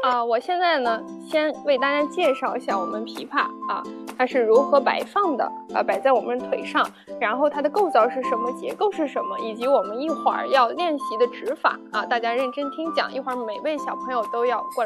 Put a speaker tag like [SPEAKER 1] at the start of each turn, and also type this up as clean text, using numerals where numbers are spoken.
[SPEAKER 1] 我现在呢，先为大家介绍一下我们琵琶啊，它是如何摆放的摆在我们腿上，然后它的构造是什么，结构是什么，以及我们一会儿要练习的指法啊，大家认真听讲，一会儿每位小朋友都要过来。